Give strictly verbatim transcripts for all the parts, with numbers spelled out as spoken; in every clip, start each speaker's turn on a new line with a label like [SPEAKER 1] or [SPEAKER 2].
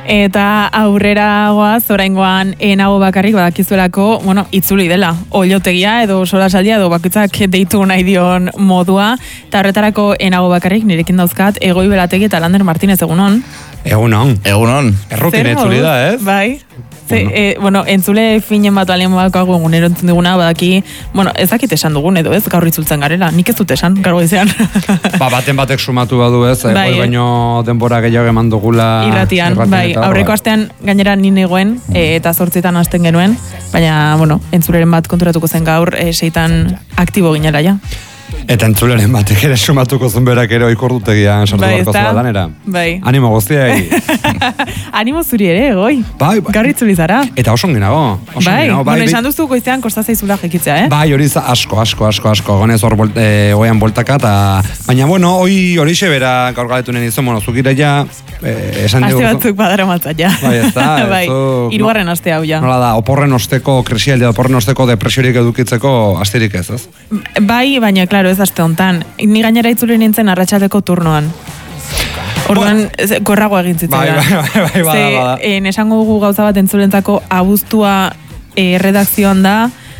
[SPEAKER 1] Eta aurrera goaz, oraingoan enago bakarrik badakizuelako, bueno, itzuli dela, oilotegia edo solasaldia edo bakitzak deitu nahi dion modua, eta horretarako enago bakarrik nirekin dauzkat Egoi Belategi eta Lander Martinez, egunon.
[SPEAKER 2] Egunon.
[SPEAKER 3] Egunon.
[SPEAKER 2] Errutin etzuli da, ez?
[SPEAKER 1] Bai. Ze, bueno. E, bueno, entzule finen bat alien badakago egunero entzun diguna, badaki, bueno, ez dakit esan dugun edo ez, gaur itzultzen garela, nik ez dut esan, gaur goizean.
[SPEAKER 2] Ba, baten batek sumatu badu ez, bai, eh, baino denbora gehiago eman dugula.
[SPEAKER 1] Irratian, irratian bai, eta, aurreko bai. Astean gainera ni negoen, e, eta zortzitan hasten genuen, baina, bueno, entzuleren bat konturatuko zen gaur, e, seitan aktibo ginela ja.
[SPEAKER 2] Eta entzuleren batek ere sumatuko zen berak ere oikordutegian sartu
[SPEAKER 1] bai,
[SPEAKER 2] barko zela lanera.
[SPEAKER 1] Bai.
[SPEAKER 2] Animo guztiai.
[SPEAKER 1] Animo zuri ere, Egoi.
[SPEAKER 2] Bai, bai.
[SPEAKER 1] Gaur itzuli zara.
[SPEAKER 2] Eta oso onginago.
[SPEAKER 1] Bai, bai, bueno, esan duzu goizean kosta zaizula jekitzea, eh?
[SPEAKER 2] Bai, hori asko, asko, asko, asko. Gonez hor bolt, e, oean boltaka, eta... Baina, bueno, hoi hori xebera gaur galetu nien izan, bueno, zukire ja... E, esan
[SPEAKER 1] aste batzuk badara matzat, ja.
[SPEAKER 2] Bai, ez da.
[SPEAKER 1] Bai, irugarren aste hau, ja.
[SPEAKER 2] Nola da, oporren osteko krisialdia, oporren osteko depresiorik edukitzeko asterik ez, ez?
[SPEAKER 1] Bai, baina, klaro, ez aste hontan. Ni gainera itzuli nintzen arratsaldeko turnoan. Orduan, gorrago egin zitzaidan.
[SPEAKER 2] Bai, bai, bai, bai, bada, bada.
[SPEAKER 1] Ze, esango dugu gauza bat entzulentzako abuztua e, redakzioan da,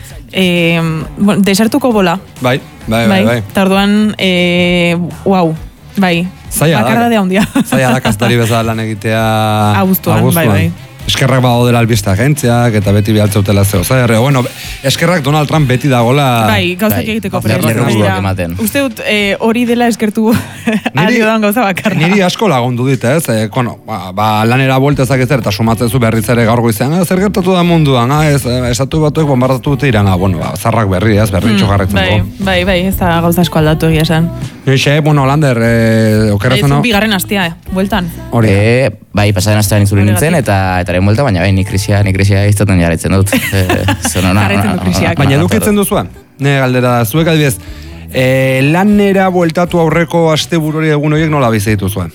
[SPEAKER 1] e, bueno, desertuko bola.
[SPEAKER 2] Bai, bai, bai, bai.
[SPEAKER 1] Eta orduan, e, wow, bai.
[SPEAKER 2] Zaila da.
[SPEAKER 1] Bakarra de handia.
[SPEAKER 2] Zaila da kastari bezala lan egitea
[SPEAKER 1] abuztuan,
[SPEAKER 2] abuztuan.
[SPEAKER 1] bai, bai.
[SPEAKER 2] Eskerrak badago dela albiste agentziak, eta beti bialtzeutela zeo. Zaila, bueno, eskerrak Donald Trump beti dagoela...
[SPEAKER 1] Bai, gauzak bai, egiteko
[SPEAKER 3] prest.
[SPEAKER 1] Uste dut, e, hori dela eskertu aldio dan gauza bakarra.
[SPEAKER 2] Niri asko lagundu dit, ez? E, bueno, ba, ba, lanera bueltezak ez eta sumatzen zu berriz ere gaur goizean, zer gertatu da munduan, ah, ez, esatu batuek bombardatu dute iran, ah, bueno, ba, zarrak berri, ez, berri mm, jarretzen
[SPEAKER 1] bai,
[SPEAKER 2] dugu.
[SPEAKER 1] Bai, bai, ez da gauza asko aldatu egia esan.
[SPEAKER 2] Eixe, bueno, Lander, e, okerazun...
[SPEAKER 1] Ez un bigarren astea, eh, bueltan.
[SPEAKER 3] Hori, e, bai, pasaren astean itzuli nintzen, eta etaren buelta, baina bai, nik krisia, nik krisia iztaten jarraitzen dut.
[SPEAKER 1] Jarraitzen dut krisiak.
[SPEAKER 2] Baina edukitzen duzuan, ne galdera da, zuek adibidez, e, lanera bueltatu aurreko astebururi egun horiek nola bizeitu zuen?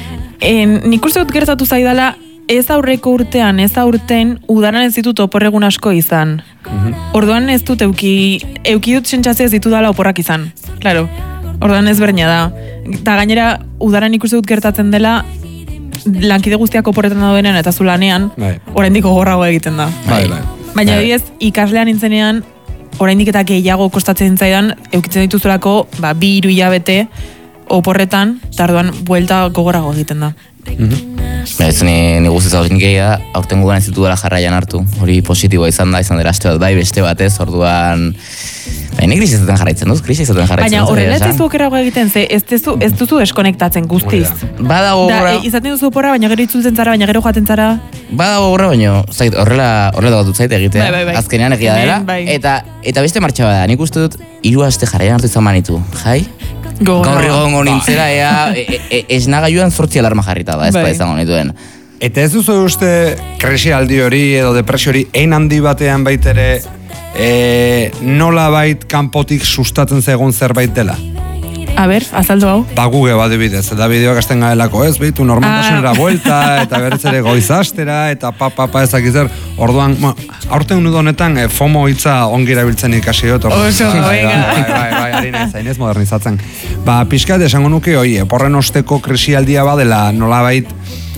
[SPEAKER 1] Nik uste dut gertatu zaidala, ez aurreko urtean, ez aurten, udaran ez ditut oporregun asko izan. Uh-huh. Orduan ez dut euki, euki dut sentsazio ez ditu dala oporrak izan. Claro, orduan ez berdina da. Eta gainera, udaran ikuste dut gertatzen dela, lankide guztiak oporretan daudenean eta zulanean, bai. Oraindik gogorrago egiten da.
[SPEAKER 2] Bai, bai.
[SPEAKER 1] Baina bai. Ikaslean nintzenean, oraindik eta gehiago kostatzen zaidan, eukitzen dituzulako, ba, bi hiru hilabete oporretan, eta orduan buelta gogorrago egiten da.
[SPEAKER 3] Mm-hmm. Ez ni, ni guztiz hau gehiago, aurten gugan ez ditudala jarraian hartu. Hori positiboa izan da, izan dela aste bat bai, beste batez, orduan... Baina ni krisi izaten jarraitzen duz, krisi izaten jarraitzen duz.
[SPEAKER 1] Baina horrela ez duzu okerago egiten, ze ez duzu, ez duzu deskonektatzen guztiz.
[SPEAKER 3] Bada gogorra...
[SPEAKER 1] Da, izaten duzu oporra, baina gero itzultzen zara, baina gero joaten zara...
[SPEAKER 3] Bada gogorra, baina zait, horrela, horrela dut zait egitea,
[SPEAKER 1] bai, bai, bai.
[SPEAKER 3] Azkenean egia dela,
[SPEAKER 1] bai.
[SPEAKER 3] eta, eta beste martxa bada, nik uste dut, hiru aste jarraian hartu izan manitu, jai? Gaur egongo nintzera, ea, e, e, esnagailuan zortzi alarma jarrita da, ez da izango nituen.
[SPEAKER 2] Eta ez duzu uste krisialdi hori edo depresio hori ein handi batean baitere e, nola bait kanpotik sustatzen zegoen zerbait dela?
[SPEAKER 1] A ber, azaldu hau.
[SPEAKER 2] Ba, Google bat dibidez, eta bideoak asten gaelako ez, behitu normaltasunera ah. buelta, eta berriz ere goizastera, eta pa, pa, pa, ezakizzer, orduan, bueno, aurten nudo honetan, e, FOMO hitza ongira biltzen ikasi dut.
[SPEAKER 1] Oso, venga.
[SPEAKER 2] Bai, bai, bai, ari nahi zainez modernizatzen. Ba, pixkat esango nuke, oi, porren osteko krisialdia badela nolabait,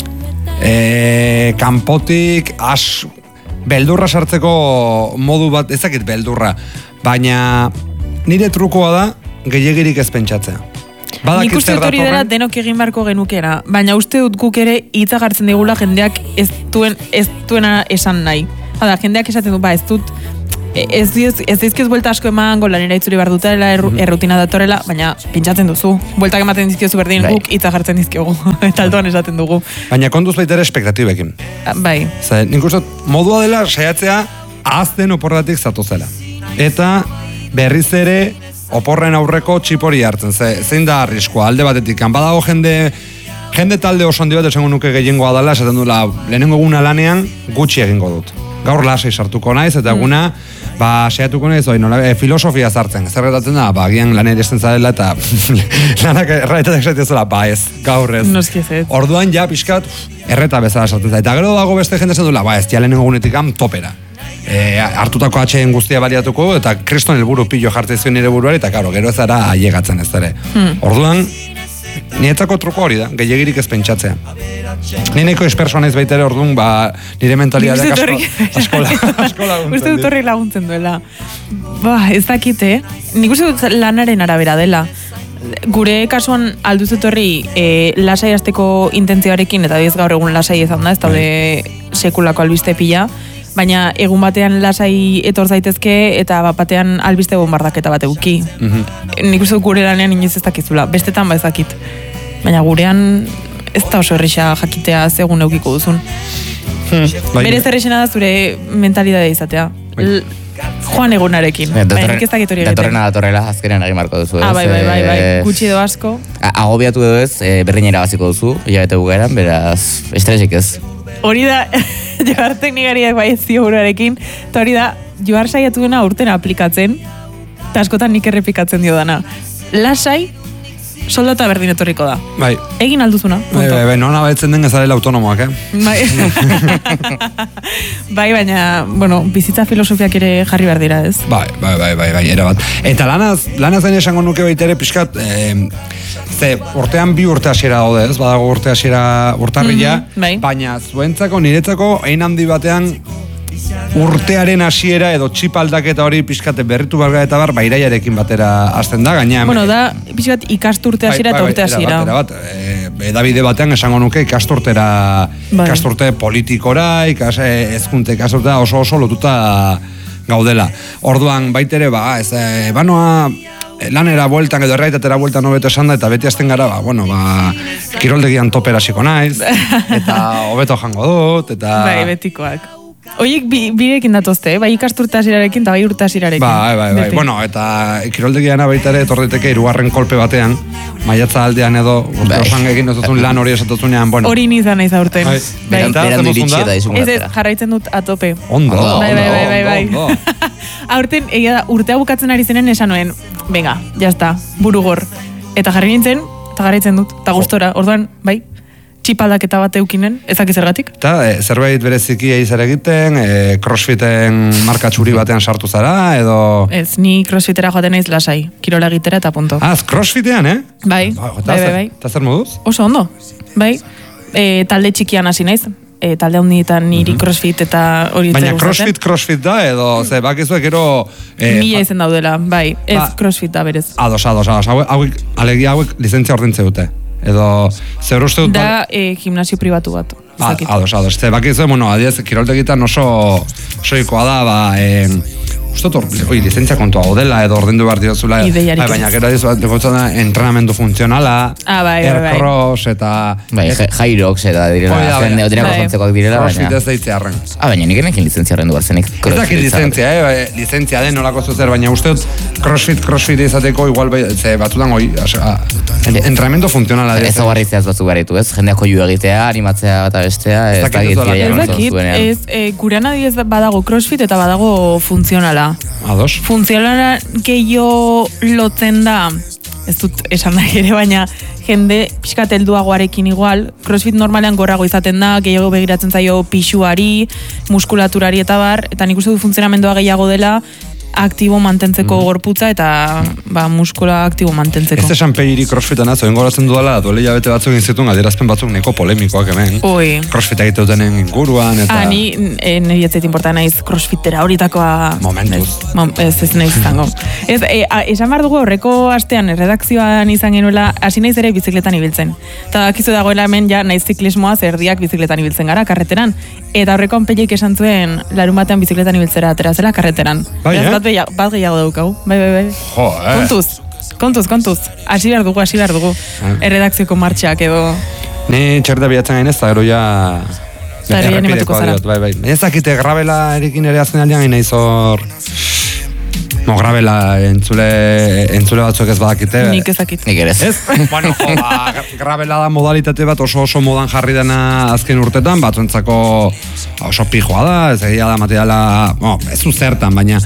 [SPEAKER 2] e, kanpotik, as, beldurra sartzeko modu bat, ezakit beldurra, baina nire trukoa da, gehiagirik ez pentsatzea.
[SPEAKER 1] Nik uste dut hori dela denok egin beharko genukera, baina uste dut guk ere hitza gartzen digula jendeak ez duen ez duena esan nahi. Hala, jendeak esaten du, ba, ez dut ez diz, ez dizkiz buelta asko emango lanera itzuri behar dutela, erru, errutina datorela, baina pentsatzen duzu. Bueltak ematen dizkiozu berdin, bai. Guk hitza jartzen dizkiogu, eta aldoan esaten dugu.
[SPEAKER 2] Baina kontuz baita ere espektatibekin.
[SPEAKER 1] Bai.
[SPEAKER 2] Zer, nik uste modua dela saiatzea ahazten oporratik zatozela. Eta berriz ere oporren aurreko txipori hartzen, ze, zein da arriskoa, alde batetik, badago jende, jende talde oso handi bat esango nuke gehiengoa dela, esaten duela, lehenengo eguna lanean gutxi egingo dut. Gaur lasai sartuko naiz, eta eguna, mm. ba, saiatuko naiz, oi, nola, e, filosofia sartzen, zer gertatzen da, ba, gian lanera esten zarela, eta lanak erraetatek saitezela, ba, ez, gaur ez.
[SPEAKER 1] Noski ez.
[SPEAKER 2] Orduan ja, pixkat, erreta bezala sartzen za, eta gero dago beste jende esan duela, ba, ez, ja lehenengo egunetik am topera. E, hartutako atxeen guztia baliatuko eta kriston helburu pillo jartzen zuen nire buruari eta karo, gero ez ara ailegatzen ez ere. Hmm. Orduan, Niretzako truko hori da, gehiagirik ez pentsatzea. Nineko espersoan ez baita ere orduan, ba, nire mentalidadeak asko, asko, asko laguntzen.
[SPEAKER 1] Uste dut horri laguntzen duela. Ba, ez dakite, nik uste dut lanaren arabera dela. Gure kasuan alduzet horri e, lasai azteko intentzioarekin, eta diez gaur egun lasai ezan da, ez daude sekulako albiste pila, baina egun batean lasai etor zaitezke eta bat batean albiste bombardaketa bat eduki. Mm-hmm. Nik uste dut gure lanean inoiz ez dakizula, bestetan ba ez dakit. Baina gurean ez da oso errisa jakitea segun eukiko duzun. Hmm. Berez errexena da zure mentalidadea izatea. L- Joan egunarekin. Baina nik ez dakit hori egiten.
[SPEAKER 3] Datorrena datorrela, azkenean egin marko duzu.
[SPEAKER 1] Ah, bai, bai, bai, bai. Gutxi edo asko.
[SPEAKER 3] Agobiatu edo ez, e, berdin irabaziko duzu, hilabete bukaeran, beraz, estresik ez.
[SPEAKER 1] Hori da, joar teknikariak bai ez ziogurarekin, eta hori da, joar saiatu dena urten aplikatzen, eta askotan nik errepikatzen dio dana. Lasai, soldata berdin etorriko da.
[SPEAKER 2] Bai.
[SPEAKER 1] Egin alduzuna.
[SPEAKER 2] Bai, bai, bai, nona baitzen den ezarela autonomoak, eh?
[SPEAKER 1] Bai. Bai, baina, bueno, bizitza filosofiak ere jarri behar dira, ez?
[SPEAKER 2] Bai, bai, bai, bai, bai, erabat. Eta lanaz, lanaz gaine esango nuke baita ere pixkat, eh, ze, urtean bi urte hasiera daude, ez? Badago urte hasiera urtarrila,
[SPEAKER 1] Mm-hmm, bai.
[SPEAKER 2] baina zuentzako, niretzako, ein handi batean, urtearen hasiera edo txip aldaketa hori pixkate berritu barga eta bar, bairaiarekin batera hasten da, gaina...
[SPEAKER 1] Bueno, da, pixkat ikasturte hasiera eta urte hasiera.
[SPEAKER 2] Bai, bat, e, edabide batean esango nuke ikasturtera,
[SPEAKER 1] bai.
[SPEAKER 2] ikasturte politikora, ikas, ezkunte ikasturtea oso oso lotuta gaudela. Orduan, baitere, ba, ez, e, banoa... lanera bueltan edo erraitatera bueltan hobeto esan da, eta beti azten gara, ba, bueno, ba, kiroldegian topera hasiko naiz, eta hobeto jango dut, eta...
[SPEAKER 1] Bai, betikoak. Oiek bi, birekin datozte, eh? Bai ikasturte hasirarekin eta bai urte hasirarekin.
[SPEAKER 2] Bai, bai, bai. Bueno, eta kiroldegiana baita ere etorriteke hirugarren kolpe batean, maiatza aldean edo, urte bai. Osan egin dozuzun lan hori esatuzunean, bueno.
[SPEAKER 1] Hori nizan naiz aurten.
[SPEAKER 2] Bai.
[SPEAKER 1] Bai.
[SPEAKER 3] Berandu iritsi eta izun
[SPEAKER 1] Ez ez, jarraitzen dut atope.
[SPEAKER 2] Ondo,
[SPEAKER 1] bai, bai, bai, bai, bai.
[SPEAKER 2] ondo, ondo.
[SPEAKER 1] Aurten, egia da, urtea bukatzen ari zenen esan nuen, venga, jazta, burugor. Eta jarri nintzen, eta jarraitzen dut, eta gustora, orduan, bai, txipaldaketa bat eukinen, ezak zergatik?
[SPEAKER 2] Eta e, zerbait bereziki eizer egiten, e, crossfiten marka txuri batean sartu zara, edo...
[SPEAKER 1] Ez, ni crossfitera joaten naiz lasai, kirola egitera eta punto.
[SPEAKER 2] Ah, crossfitean, eh?
[SPEAKER 1] Bai,
[SPEAKER 2] Ba,
[SPEAKER 1] bai, bai, bai.
[SPEAKER 2] Eta zer moduz?
[SPEAKER 1] Oso ondo, bai. E, talde txikian hasi naiz, e, talde handietan niri
[SPEAKER 2] Mhm.
[SPEAKER 1] crossfit eta hori
[SPEAKER 2] Baina
[SPEAKER 1] gustatzen.
[SPEAKER 2] crossfit, crossfit da, edo, ze, bakizuek gero... E,
[SPEAKER 1] Mila izen daudela, bai, ez
[SPEAKER 2] ba-
[SPEAKER 1] crossfit da berez.
[SPEAKER 2] Ados, ados, ados, hauek, hauek, alegia hauek lizentzia ordentze dute. Edo, zer uste dut...
[SPEAKER 1] Da e, gimnasio pribatu bat.
[SPEAKER 2] Ba,
[SPEAKER 1] ezakit.
[SPEAKER 2] ados, ados, ze bakizu, bueno, adiez, kiroltegitan oso soikoa da, ba, eh, uste dut, oi, lizentzia kontua dela, edo ordendu behar diozula,
[SPEAKER 1] Ideiarik
[SPEAKER 2] bai, baina
[SPEAKER 1] ez.
[SPEAKER 2] gero adiez, dekotzen da, entrenamendu funtzionala,
[SPEAKER 1] Ah, bai, bai, bai.
[SPEAKER 2] aircross, eta...
[SPEAKER 3] Bai, Jairox eta direla,
[SPEAKER 2] Hoi da,
[SPEAKER 3] jende
[SPEAKER 2] baina-
[SPEAKER 3] otirako
[SPEAKER 1] Bai.
[SPEAKER 3] jontzekoak direla,
[SPEAKER 2] Crossfit
[SPEAKER 3] baina...
[SPEAKER 2] ez deitzearren.
[SPEAKER 3] Ah, baina nik enekin lizentzia horrendu barzenik.
[SPEAKER 2] Ez dakit lizentzia, eh? Bai, lizentzia den nolako zuzer, baina uste dut crossfit, crossfit izateko igual, bai, ze batzutan goi, entrenamendu funtzionala.
[SPEAKER 3] Ez hau zeaz batzuk garitu, ez? Jendeak joio egitea, animatzea eta bestea, ez
[SPEAKER 2] dakit
[SPEAKER 3] dakit
[SPEAKER 2] ez dola-
[SPEAKER 3] kiroia
[SPEAKER 1] Ez
[SPEAKER 3] nola
[SPEAKER 1] dakit,
[SPEAKER 3] zuenean.
[SPEAKER 1] ez, e, gurean adibidez badago crossfit eta badago funtzionala.
[SPEAKER 2] Ados.
[SPEAKER 1] Funtzionala gehiago lotzen da, ez dut esan nahi ere, baina jende pixkat helduagoarekin igual, crossfit normalean gorrago izaten da, gehiago begiratzen zaio pixuari, muskulaturari eta bar, eta nik uste du funtzionamendua gehiago dela, aktibo mantentzeko gorputza eta ba, muskula aktibo mantentzeko.
[SPEAKER 2] Ez esan peiri crossfitan atzo, engoratzen dudala, duele jabete batzuk inzitun, adierazpen batzuk neko polemikoak hemen.
[SPEAKER 1] Oi.
[SPEAKER 2] Crossfit egite dutenen inguruan, eta...
[SPEAKER 1] Ah, ni e, niri etzait importa naiz crossfitera horitakoa...
[SPEAKER 2] Momentuz.
[SPEAKER 1] Ez, mom, ez, ez naiz izango. ez, e, a, esan behar dugu horreko astean erredakzioan izan genuela, hasi naiz ere bizikletan ibiltzen. Eta dakizu dagoela hemen ja naiz ziklismoa zerdiak bizikletan ibiltzen gara, karreteran. Eta horreko onpelik esan zuen larun batean bizikletan ibiltzera atera zela karreteran.
[SPEAKER 2] Bai,
[SPEAKER 1] Beraz,
[SPEAKER 2] eh?
[SPEAKER 1] bat, beia, bat gehiago daukagu. Bai, bai, bai.
[SPEAKER 2] Jo, eh?
[SPEAKER 1] Kontuz, kontuz, kontuz. Hasi behar dugu, hasi behar dugu.
[SPEAKER 2] Ah.
[SPEAKER 1] Erredakzioko martxak edo...
[SPEAKER 2] Ni txerda bilatzen gainez, eta gero ja...
[SPEAKER 1] Eta ere animatuko zara.
[SPEAKER 2] diot, bai, bai. Ez dakite grabela erikin ere azken aldean gaina izor... No, grabela entzule, entzule batzuek ez badakite.
[SPEAKER 1] Nik ezakit.
[SPEAKER 3] Nik ere ez.
[SPEAKER 2] Ez? Bueno, jo, ba, grabela da modalitate bat oso oso modan jarri dena azken urtetan, batzuentzako oso pijoa da, ez egia da materiala, bueno, ez zu zertan, baina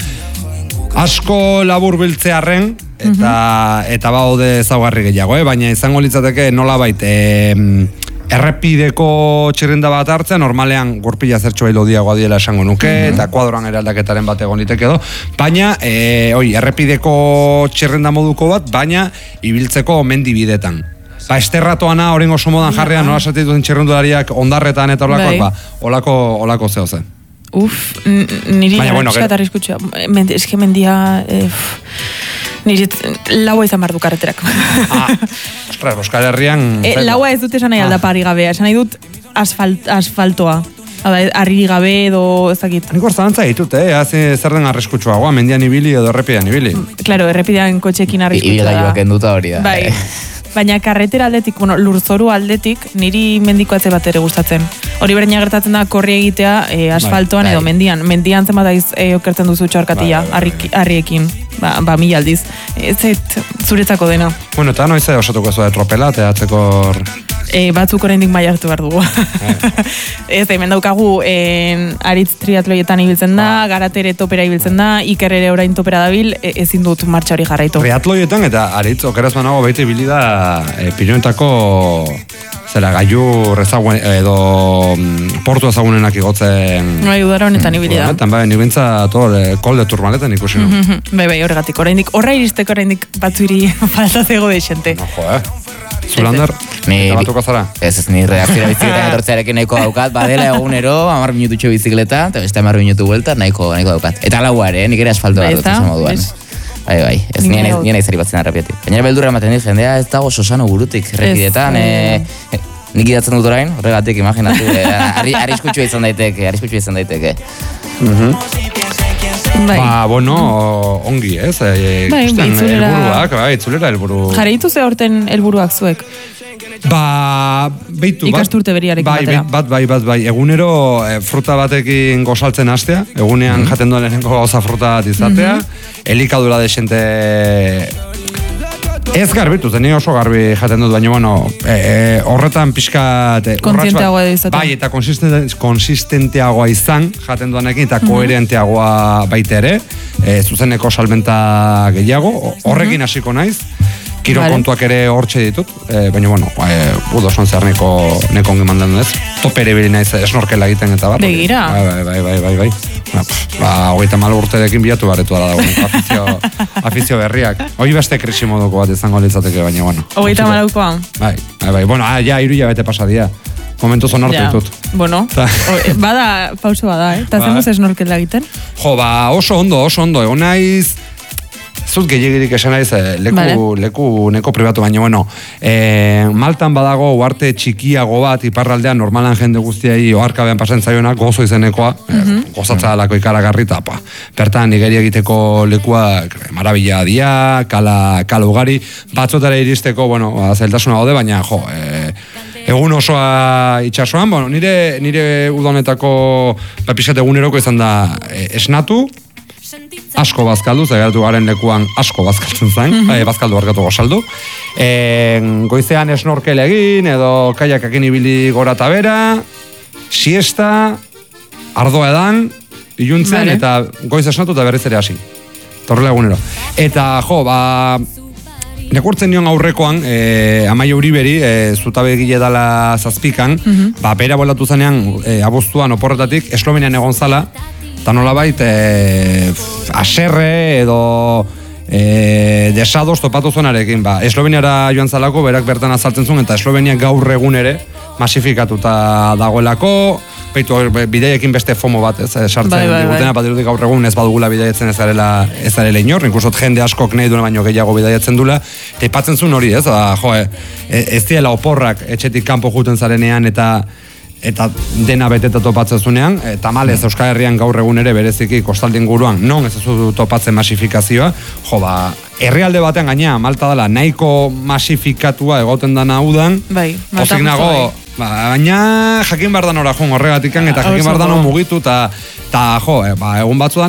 [SPEAKER 2] asko labur biltzearren, eta, eta baude ezaugarri gehiago, eh? Baina izango litzateke nolabait, eh, errepideko txirrinda bat hartzea, normalean gurpila zertxo bai lodiagoa diela esango nuke, eta kuadroan ere aldaketaren bat egon liteke edo, baina, e, oi, errepideko txirrinda moduko bat, baina ibiltzeko mendi bidetan. ba, esterratoana orengo somodan jarrian, nola sartitu den txirrendulariak ondarretan eta olakoak, ba, olako, olako zeo zen.
[SPEAKER 1] Uf, niri
[SPEAKER 2] Baina, bueno,
[SPEAKER 1] pixkat arriskutxua. Eske mendia... Eh, niri laua izan behar du karreterak.
[SPEAKER 2] Ah, ostras, Euskal Herrian...
[SPEAKER 1] E, laua ez dut esan nahi aldapari gabea, esan nahi dut asfalt, asfaltoa. Arriri gabe edo ezakit.
[SPEAKER 2] Nik ortzalantza ditut, eh? Hazi zer den arriskutsuagoa, mendian ibili edo errepidean ibili.
[SPEAKER 1] Claro, errepidean kotxekin arriskutsua da.
[SPEAKER 3] Ibilgailuak enduta hori da.
[SPEAKER 1] Bai. Baina karretera aldetik, bueno, lurzoru aldetik, niri mendiko atze bat ere gustatzen. Hori berdina gertatzen da korri egitea e, asfaltoan
[SPEAKER 3] bai,
[SPEAKER 1] edo
[SPEAKER 3] bai.
[SPEAKER 1] mendian. Mendian zenbat aiz e, okertzen duzu txorkatila,
[SPEAKER 2] bai, bai,
[SPEAKER 1] harriekin. Ba, ba mila aldiz. Ez zait, zuretzako dena.
[SPEAKER 2] Bueno, eta noiz osatuko ez da tropela, teatzeko...
[SPEAKER 1] E, batzuk oraindik mai hartu behar dugu. Ez, hemen daukagu en, aritz triatloietan ibiltzen da, garatere topera ibiltzen da, Iker ere orain topera dabil, e, ezin dut martxa hori jarraitu.
[SPEAKER 2] Triatloietan eta aritz okeraz banago baita ibili da e, Pirinioetako zera gailu ezagun edo mm, portu ezagunenak igotzen.
[SPEAKER 1] Bai, udara honetan ibili da.
[SPEAKER 2] Honetan, bai, nik bintza kolde turmaletan ikusi nu.
[SPEAKER 1] Bai, bai, horregatik, oraindik, horra iristeko oraindik batzuri falta zego de xente.
[SPEAKER 2] No, jo, eh? Zulander,
[SPEAKER 3] Ni,
[SPEAKER 2] eta batuko zara?
[SPEAKER 3] Ez ez, ni reakzioa bizikleta etortzearekin nahiko daukat, badela egunero, hamar minututxo bizikleta, eta beste hamar minutu buelta, nahiko, nahiko daukat. Eta lau ere, nik ere asfaltoa
[SPEAKER 1] Bai,
[SPEAKER 3] dut esan moduan. Bai, bai, ez
[SPEAKER 1] Ni
[SPEAKER 3] nien
[SPEAKER 1] nahi-
[SPEAKER 3] nien izari batzen arrapiatik. Baina beldurra ematen dit, jendea ez dago sosano burutik errepidetan,
[SPEAKER 1] Ez,
[SPEAKER 3] e, nik idatzen dut orain, horregatik imaginatu, e, arri, arriskutsua izan daiteke, arriskutsua izan daiteke.
[SPEAKER 1] Bai.
[SPEAKER 2] Ba, bueno, ongi, ez? E,
[SPEAKER 1] Bai,
[SPEAKER 2] ikusten,
[SPEAKER 1] itzulera-
[SPEAKER 2] helburuak, bai, itzulera helburu.
[SPEAKER 1] Jarraitu ze horten helburuak zuek.
[SPEAKER 2] Ba, beitu, bat,
[SPEAKER 1] Ikasturte berriarekin
[SPEAKER 2] bai,
[SPEAKER 1] batera.
[SPEAKER 2] Bat, bai, bat, bai, egunero e, fruta batekin gozaltzen hastea, egunean jaten duen lehenengo gauza fruta bat izatea, elikadura desente ez garbitu, zeni oso garbi jaten dut, baina, bueno, e, e, horretan pixkat... e, urrats bat-
[SPEAKER 1] Kontzienteagoa izatea.
[SPEAKER 2] Bai, eta konsistente, konsistenteagoa izan, jaten duanekin, eta koherenteagoa baita ere, e, zuzeneko salmenta gehiago, horrekin hasiko naiz, kiro
[SPEAKER 1] Vale.
[SPEAKER 2] kontuak ere hortxe ditut, e, baina, bueno, e, udo son zer neko, neko ongi mandan ez, topere bili naiz esnorkela egiten eta bar.
[SPEAKER 1] Begira.
[SPEAKER 2] Bai, bai, bai, bai, bai. Ba, pff, ba, hogeita malo urterekin bilatu barretu da dago, afizio, afizio berriak. Hoi beste krisi moduko bat izango litzateke, baina, bueno.
[SPEAKER 1] Hogeita malaukoa.
[SPEAKER 2] Bai, bai, bai, bueno, ah, ja, iru jabete pasadia. Momentu zonartu
[SPEAKER 1] Ja,
[SPEAKER 2] ditut.
[SPEAKER 1] bueno,
[SPEAKER 2] Ta-
[SPEAKER 1] o- bada, pauso bada, eh? Ta
[SPEAKER 2] Ba.
[SPEAKER 1] zenuz esnorkela egiten?
[SPEAKER 2] Jo, ba, oso ondo, oso ondo, egon naiz, zut gehiagirik esan naiz, eh, leku,
[SPEAKER 1] Vale.
[SPEAKER 2] leku, neko pribatu, baina, bueno, eh, Maltan badago uarte txikiago bat, iparraldean normalan jende guztiai oharkabean pasen zaionak, gozo izenekoa, eh, gozatza alako ikaragarri, eta, pa, bertan nigeria egiteko lekuak marabila dia, kala, kala ugari, batzotara iristeko, bueno, ba, zailtasuna gaude, baina, jo, eh, egun osoa itsasoan, bueno, nire, nire udonetako papisat eguneroko izan da eh, esnatu, asko bazkaldu, zageratu garen lekuan asko bazkaltzen zen, mm -hmm. bazkaldu barkatu gozaldu. E, goizean esnorkel egin, edo kaiakakin ibili gora eta bera, siesta, ardoa edan, iluntzen,
[SPEAKER 1] Vale.
[SPEAKER 2] eta goiz esnatu eta berriz ere hasi. Torrela egunero. Eta, jo, ba, nekurtzen nion aurrekoan, e, Amaia Uriberi, e, zutabe egile dala zazpikan, ba, bera bolatu zanean, e, abuztuan oporretatik, Eslovenian egon zala, eta nolabait, e, aserre edo e, desados topatu zuenarekin, ba, Esloveniara joan zalako, berak bertan azaltzen zuen, eta Eslovenia gaur egun ere masifikatuta dagoelako, beitu, bideiekin beste fomo bat, ez, sartzen
[SPEAKER 1] Bai, bai,
[SPEAKER 2] digutena,
[SPEAKER 1] bai.
[SPEAKER 2] badirudi gaur egun ez badugula bidaietzen ez zarela, ez zarela inor, inklusot jende askok nahi duena baino gehiago bidaiatzen dula, eta ipatzen zuen hori, ez, ba, jo, e, ez diela oporrak etxetik kanpo juten zarenean, eta eta dena beteta topatzen zunean, e, tamalez Euskal Herrian gaur egun ere bereziki kostalde inguruan, non ez zu topatzen masifikazioa, jo, ba, herrialde batean gainea, Malta dela, nahiko masifikatua egoten dana udan,
[SPEAKER 1] Bai, Malta
[SPEAKER 2] pozik nago,
[SPEAKER 1] justo
[SPEAKER 2] ba, baina jakin bardan ora joan horregatikan, eta jakin
[SPEAKER 1] Oso
[SPEAKER 2] bardan
[SPEAKER 1] ondo.
[SPEAKER 2] mugitu, eta, eta jo, e, ba, egun batzudan